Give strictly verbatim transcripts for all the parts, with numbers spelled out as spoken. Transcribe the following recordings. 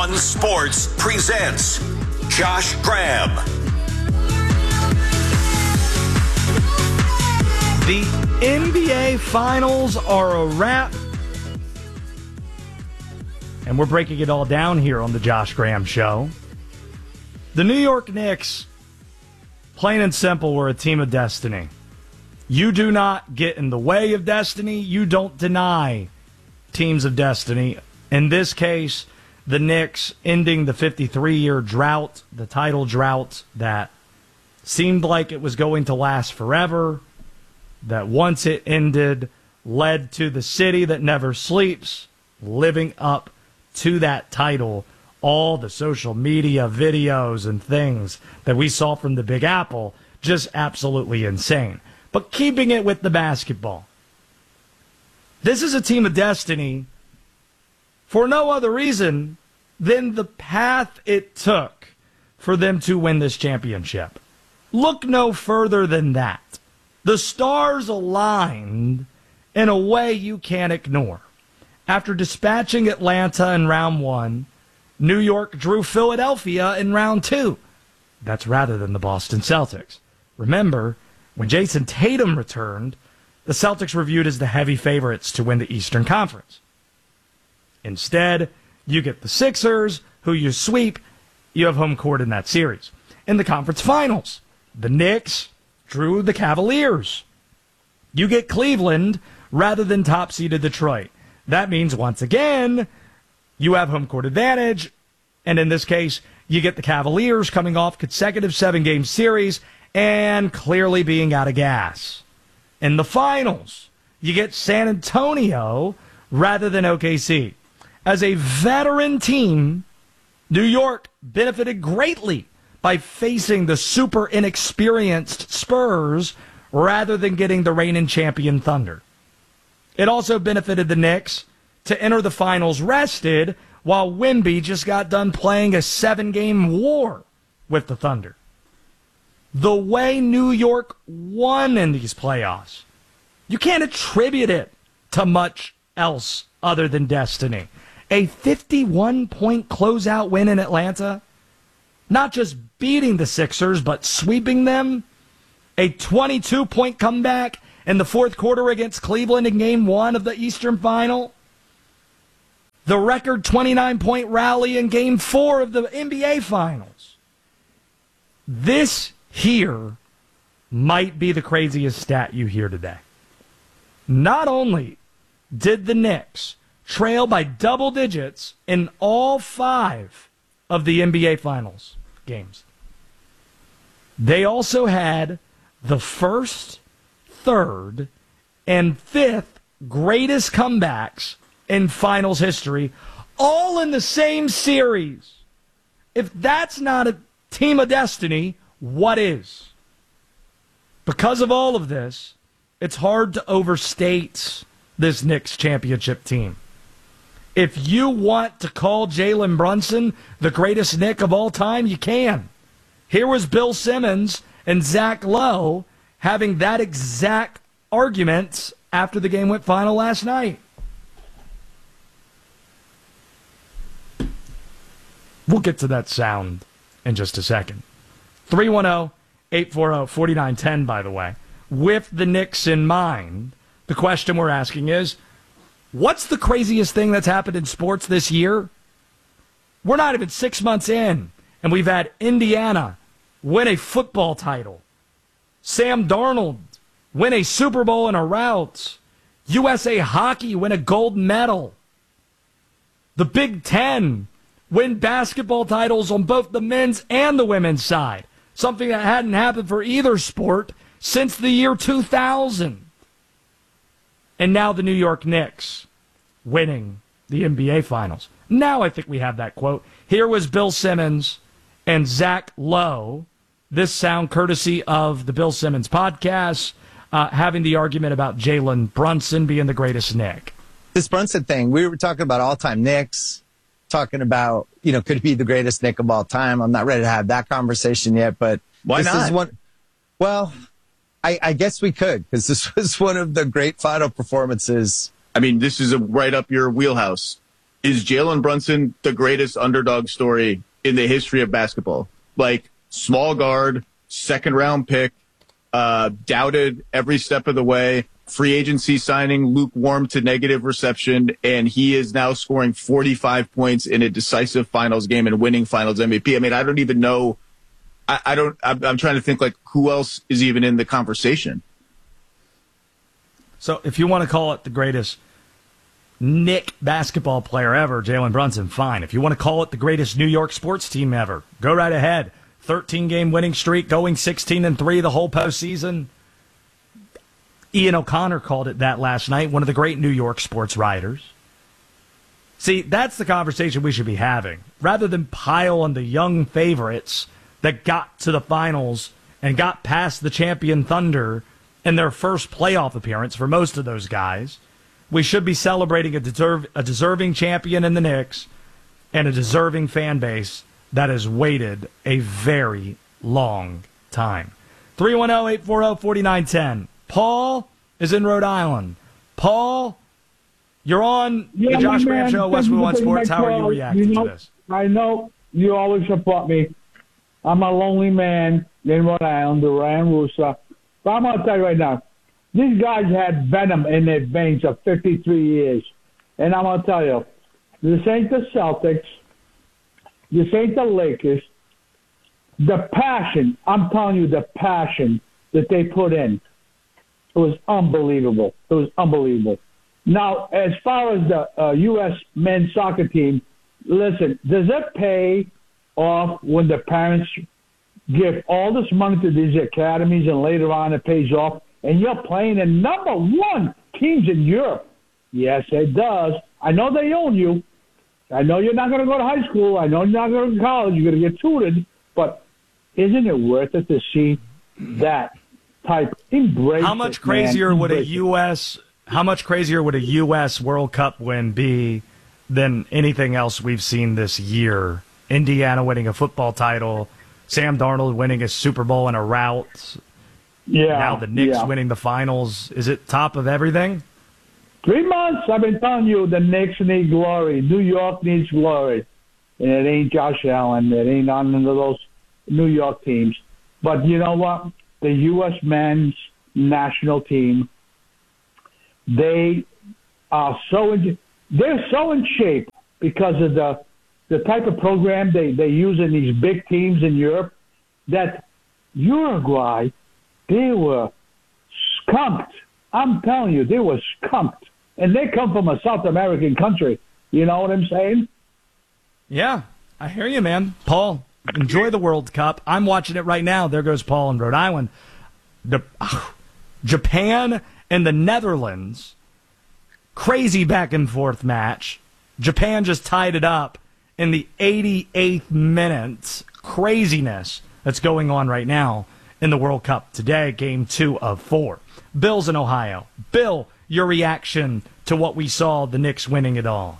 One Sports presents Josh Graham. The N B A Finals are a wrap. And we're breaking it all down here on the Josh Graham Show. The New York Knicks, plain and simple, were a team of destiny. You do not get in the way of destiny. You don't deny teams of destiny. In this case, the Knicks ending the fifty-three-year drought, the title drought that seemed like it was going to last forever, that once it ended led to the city that never sleeps living up to that title. All the social media videos and things that we saw from the Big Apple, just absolutely insane. But keeping it with the basketball, this is a team of destiny for no other reason than the path it took for them to win this championship. Look no further than that. The stars aligned in a way you can't ignore. After dispatching Atlanta in round one, New York drew Philadelphia in round two. That's rather than the Boston Celtics. Remember, when Jason Tatum returned, the Celtics were viewed as the heavy favorites to win the Eastern Conference. Instead, you get the Sixers, who you sweep. You have home court in that series. In the conference finals, the Knicks drew the Cavaliers. You get Cleveland rather than top-seeded Detroit. That means, once again, you have home court advantage, and in this case, you get the Cavaliers coming off consecutive seven-game series and clearly being out of gas. In the finals, you get San Antonio rather than O K C. As a veteran team, New York benefited greatly by facing the super inexperienced Spurs rather than getting the reigning champion Thunder. It also benefited the Knicks to enter the finals rested while Wemby just got done playing a seven-game war with the Thunder. The way New York won in these playoffs, you can't attribute it to much else other than destiny. A fifty-one point closeout win in Atlanta, not just beating the Sixers, but sweeping them. A twenty-two point comeback in the fourth quarter against Cleveland in game one of the Eastern Final. The record twenty-nine point rally in game four of the N B A Finals. This here might be the craziest stat you hear today. Not only did the Knicks trail by double digits in all five of the N B A Finals games, they also had the first, third, and fifth greatest comebacks in finals history, all in the same series. If that's not a team of destiny, what is? Because of all of this, it's hard to overstate this Knicks championship team. If you want to call Jalen Brunson the greatest Knick of all time, you can. Here was Bill Simmons and Zach Lowe having that exact argument after the game went final last night. We'll get to that sound in just a second. three one zero, eight four zero, four nine one zero, by the way. With the Knicks in mind, the question we're asking is, what's the craziest thing that's happened in sports this year? We're not even six months in, and we've had Indiana win a football title. Sam Darnold win a Super Bowl in a rout. U S A Hockey win a gold medal. The Big Ten win basketball titles on both the men's and the women's side. Something that hadn't happened for either sport since the year two thousand. And now the New York Knicks winning the N B A Finals. Now I think we have that quote. Here was Bill Simmons and Zach Lowe. This sound courtesy of the Bill Simmons podcast, uh, having the argument about Jalen Brunson being the greatest Knick. This Brunson thing, we were talking about all-time Knicks, talking about, you know, could he be the greatest Knick of all time? I'm not ready to have that conversation yet, but why this not? Is one, well, I, I guess we could, because this was one of the great final performances. I mean, this is a right up your wheelhouse. is Jalen Brunson the greatest underdog story in the history of basketball? Like, small guard, second round pick, uh, doubted every step of the way, free agency signing, lukewarm to negative reception, and he is now scoring forty-five points in a decisive finals game and winning finals M V P. I mean, I don't even know. I, I don't, I'm, I'm trying to think, like, who else is even in the conversation? So if you want to call it the greatest Knick basketball player ever, Jalen Brunson, fine. If you want to call it the greatest New York sports team ever, go right ahead. thirteen-game winning streak, going sixteen and three the whole postseason. Ian O'Connor called it that last night, one of the great New York sports writers. See, that's the conversation we should be having, rather than pile on the young favorites that got to the finals and got past the champion Thunder in their first playoff appearance for most of those guys. We should be celebrating a, deserve, a deserving champion in the Knicks and a deserving fan base that has waited a very long time. three one zero, eight four zero, four nine one zero. Paul is in Rhode Island. Paul, you're on yeah, the Josh man, Graham Show, Westwood One Sports. How are you reacting you know, to this? I know you always support me. I'm a lonely man in Rhode Island, the Ryan Russo. But I'm going to tell you right now, these guys had venom in their veins of fifty-three years. And I'm going to tell you, this ain't the Celtics. This ain't the Lakers. The passion, I'm telling you, the passion that they put in, it was unbelievable. It was unbelievable. Now, as far as the uh, U S men's soccer team, listen, does it pay off when the parents give all this money to these academies and later on it pays off and you're playing in number one teams in Europe? Yes, it does. I know they own you. I know you're not going to go to high school. I know you're not going to college. You're going to get tutored. But isn't it worth it to see that type embrace? How much it, crazier man. would a Embrace U S how much crazier would a U S World Cup win be than anything else we've seen this year? Indiana winning a football title, Sam Darnold winning a Super Bowl in a rout. Yeah. Now the Knicks yeah. winning the finals. Is it top of everything? Three months, I've been telling you, the Knicks need glory. New York needs glory. And it ain't Josh Allen. It ain't none of those New York teams. But you know what? The U S men's national team, they are so in, they're so in shape because of the the type of program they, they use in these big teams in Europe that Uruguay, they were skunked. I'm telling you, they were skunked. And they come from a South American country. You know what I'm saying? Yeah, I hear you, man. Paul, enjoy the World Cup. I'm watching it right now. There goes Paul in Rhode Island. The, uh, Japan and the Netherlands, crazy back and forth match. Japan just tied it up in the eighty-eighth minute. Craziness that's going on right now in the World Cup today, game two of four. Bill's in Ohio. Bill, your reaction to what we saw, the Knicks winning it all?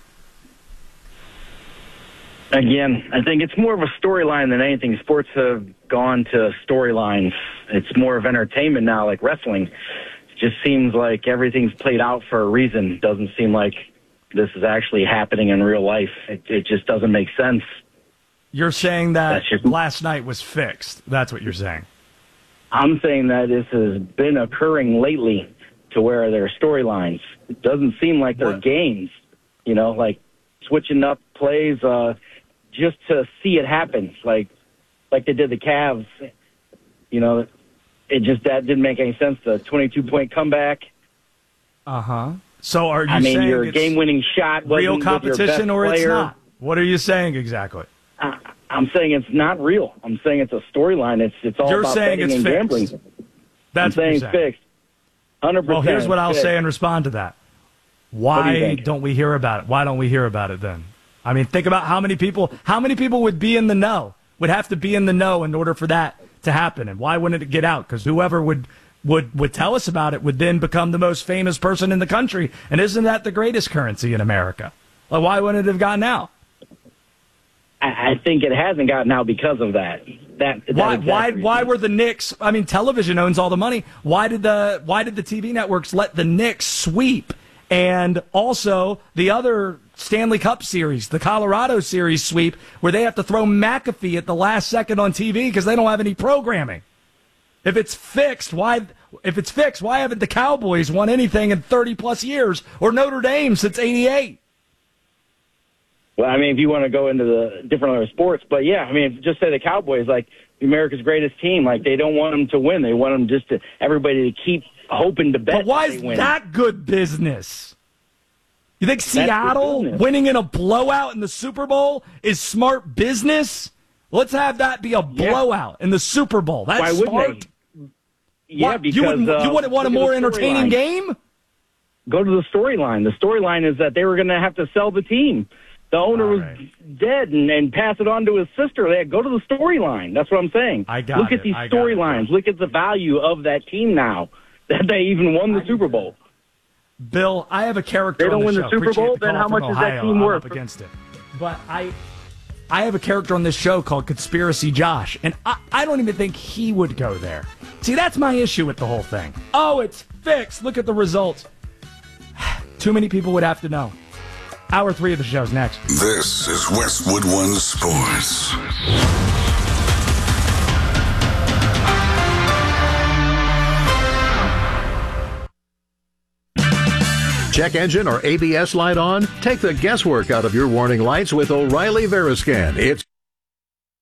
Again, I think it's more of a storyline than anything. Sports have gone to storylines. It's more of entertainment now, like wrestling. It just seems like everything's played out for a reason. It doesn't seem like this is actually happening in real life. It, it just doesn't make sense. You're saying that just, last night was fixed. That's what you're saying. I'm saying that this has been occurring lately to where there are storylines. It doesn't seem like they're What? games, you know, like switching up plays uh, just to see it happen, like like they did the Cavs. You know, it just that didn't make any sense. The twenty-two point comeback. Uh-huh. So are you I mean, saying your it's game-winning shot wasn't real with your competition best or it's player. not? What are you saying exactly? I, I'm saying it's not real. I'm saying it's a storyline. It's it's all You're about saying betting it's and fixed. gambling. That's I'm what saying you're it's saying. fixed. one hundred percent. Well, here's what I'll fixed. say and respond to that. What do you Why think? don't we hear about it? Why don't we hear about it then? I mean, think about how many people how many people would be in the know, would have to be in the know in order for that to happen. And why wouldn't it get out? Because whoever would, would, would tell us about it would then become the most famous person in the country. And isn't that the greatest currency in America? Like, why wouldn't it have gotten out? I, I think it hasn't gotten out because of that. That, that Why? exact Why? reason. Why were the Knicks? I mean, television owns all the money. Why did the Why did the T V networks let the Knicks sweep? And also the other Stanley Cup Series, the Colorado Series sweep, where they have to throw McAfee at the last second on T V because they don't have any programming. If it's fixed, why? If it's fixed, why haven't the Cowboys won anything in thirty plus years, or Notre Dame since eighty-eight? Well, I mean, if you want to go into the different other sports, but yeah, I mean, just say the Cowboys, like America's greatest team, like they don't want them to win. They want them just to everybody to keep hoping to bet. But why that is they win. that good business? You think Seattle winning in a blowout in the Super Bowl is smart business? Let's have that be a blowout yeah. in the Super Bowl. That's why wouldn't smart. They? Yeah, why? because you wouldn't, uh, you wouldn't want a more entertaining game? Go to the storyline. The storyline is that they were going to have to sell the team. The owner All was right. dead and, and pass it on to his sister. They had, go to the storyline. That's what I'm saying. I got Look it. at these I got storylines. it. Look at the value of that team now that they even won the I Super Bowl. Bill, I have a character They don't on the win show. the Super Appreciate Bowl, the then call how from much is Ohio. that team I'm worth? Up against it. But I I have a character on this show called Conspiracy Josh, and I, I don't even think he would go there. See, that's my issue with the whole thing. Oh, it's fixed. Look at the results. Too many people would have to know. Hour three of the show's next. This is Westwood One Sports. Check engine or A B S light on? Take the guesswork out of your warning lights with O'Reilly Veriscan. It's